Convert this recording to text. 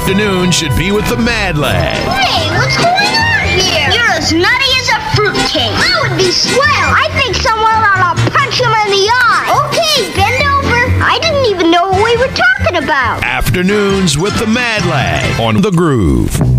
afternoon should be with the Mad Lad. Hey, what's going on here? You're as nutty as a fruitcake. That would be swell. I think someone ought to punch him in the eye. Okay, bend over. I didn't even know what we were talking about. Afternoons with the Mad Lad on The Groove.